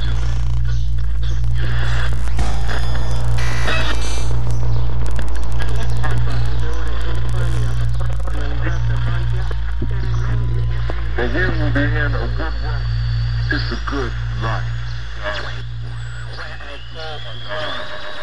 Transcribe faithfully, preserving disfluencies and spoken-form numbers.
But we will be in a good work. It's a good life.